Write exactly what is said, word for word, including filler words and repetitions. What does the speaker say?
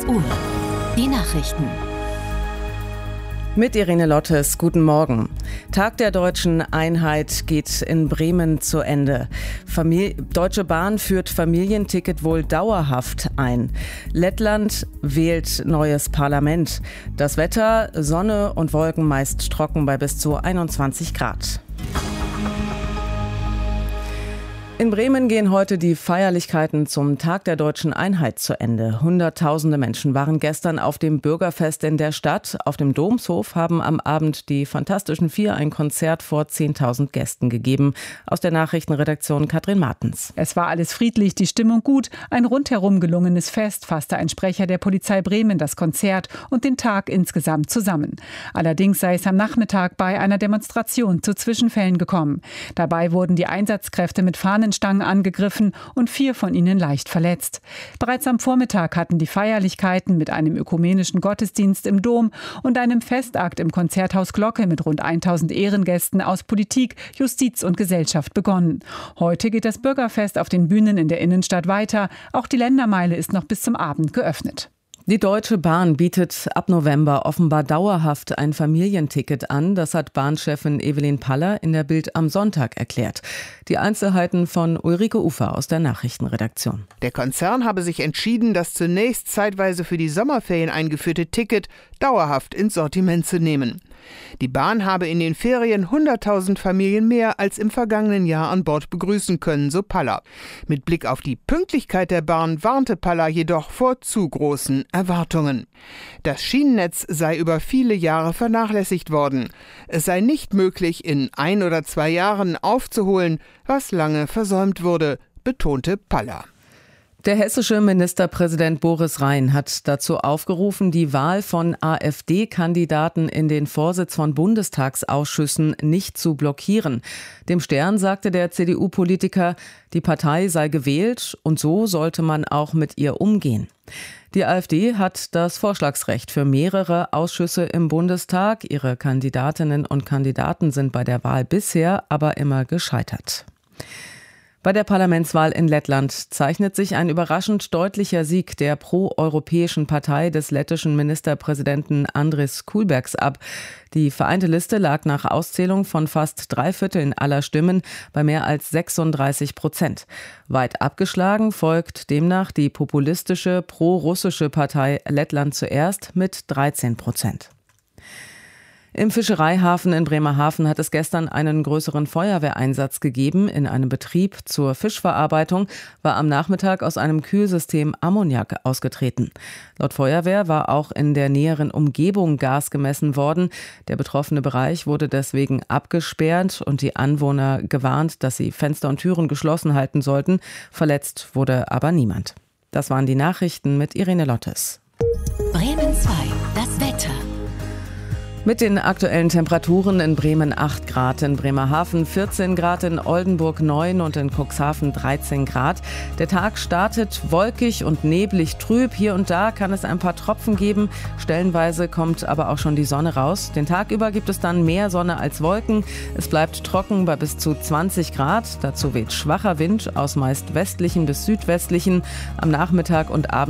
Uhr. Die Nachrichten. Mit Irene Lottes, guten Morgen. Tag der deutschen Einheit geht in Bremen zu Ende. Famili- Deutsche Bahn führt Familienticket wohl dauerhaft ein. Lettland wählt neues Parlament. Das Wetter, Sonne und Wolken meist trocken bei bis zu einundzwanzig Grad. In Bremen gehen heute die Feierlichkeiten zum Tag der deutschen Einheit zu Ende. Hunderttausende Menschen waren gestern auf dem Bürgerfest in der Stadt. Auf dem Domshof haben am Abend die Fantastischen Vier ein Konzert vor zehntausend Gästen gegeben. Aus der Nachrichtenredaktion Katrin Martens. Es war alles friedlich, die Stimmung gut. Ein rundherum gelungenes Fest, fasste ein Sprecher der Polizei Bremen das Konzert und den Tag insgesamt zusammen. Allerdings sei es am Nachmittag bei einer Demonstration zu Zwischenfällen gekommen. Dabei wurden die Einsatzkräfte mit Fahnen Stangen angegriffen und vier von ihnen leicht verletzt. Bereits am Vormittag hatten die Feierlichkeiten mit einem ökumenischen Gottesdienst im Dom und einem Festakt im Konzerthaus Glocke mit rund tausend Ehrengästen aus Politik, Justiz und Gesellschaft begonnen. Heute geht das Bürgerfest auf den Bühnen in der Innenstadt weiter. Auch die Ländermeile ist noch bis zum Abend geöffnet. Die Deutsche Bahn bietet ab November offenbar dauerhaft ein Familienticket an. Das hat Bahnchefin Evelyn Paller in der Bild am Sonntag erklärt. Die Einzelheiten von Ulrike Ufer aus der Nachrichtenredaktion. Der Konzern habe sich entschieden, das zunächst zeitweise für die Sommerferien eingeführte Ticket dauerhaft ins Sortiment zu nehmen. Die Bahn habe in den Ferien hunderttausend Familien mehr als im vergangenen Jahr an Bord begrüßen können, so Paller. Mit Blick auf die Pünktlichkeit der Bahn warnte Paller jedoch vor zu großen Erwartungen. Das Schienennetz sei über viele Jahre vernachlässigt worden. Es sei nicht möglich, in ein oder zwei Jahren aufzuholen, was lange versäumt wurde, betonte Paller. Der hessische Ministerpräsident Boris Rhein hat dazu aufgerufen, die Wahl von AfD-Kandidaten in den Vorsitz von Bundestagsausschüssen nicht zu blockieren. Dem Stern sagte der C D U-Politiker, die Partei sei gewählt und so sollte man auch mit ihr umgehen. Die AfD hat das Vorschlagsrecht für mehrere Ausschüsse im Bundestag. Ihre Kandidatinnen und Kandidaten sind bei der Wahl bisher aber immer gescheitert. Bei der Parlamentswahl in Lettland zeichnet sich ein überraschend deutlicher Sieg der pro-europäischen Partei des lettischen Ministerpräsidenten Andris Kulbergs ab. Die vereinte Liste lag nach Auszählung von fast drei Vierteln aller Stimmen bei mehr als sechsunddreißig Prozent. Weit abgeschlagen folgt demnach die populistische pro-russische Partei Lettland zuerst mit dreizehn Prozent. Im Fischereihafen in Bremerhaven hat es gestern einen größeren Feuerwehreinsatz gegeben. In einem Betrieb zur Fischverarbeitung war am Nachmittag aus einem Kühlsystem Ammoniak ausgetreten. Laut Feuerwehr war auch in der näheren Umgebung Gas gemessen worden. Der betroffene Bereich wurde deswegen abgesperrt und die Anwohner gewarnt, dass sie Fenster und Türen geschlossen halten sollten. Verletzt wurde aber niemand. Das waren die Nachrichten mit Irene Lottes. Bremen zwei, das Wetter. Mit den aktuellen Temperaturen in Bremen acht Grad, in Bremerhaven vierzehn Grad, in Oldenburg neun und in Cuxhaven dreizehn Grad. Der Tag startet wolkig und neblig trüb. Hier und da kann es ein paar Tropfen geben. Stellenweise kommt aber auch schon die Sonne raus. Den Tag über gibt es dann mehr Sonne als Wolken. Es bleibt trocken bei bis zu zwanzig Grad. Dazu weht schwacher Wind aus meist westlichen bis südwestlichen. Am Nachmittag und Abend